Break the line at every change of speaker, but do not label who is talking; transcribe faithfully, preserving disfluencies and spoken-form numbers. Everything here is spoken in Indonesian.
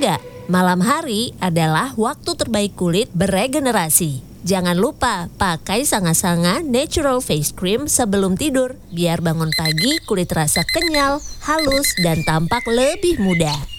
juga. Malam hari adalah waktu terbaik kulit beregenerasi. Jangan lupa pakai Sanga-Sanga Natural Face Cream sebelum tidur, biar bangun pagi kulit terasa kenyal, halus, dan tampak lebih muda.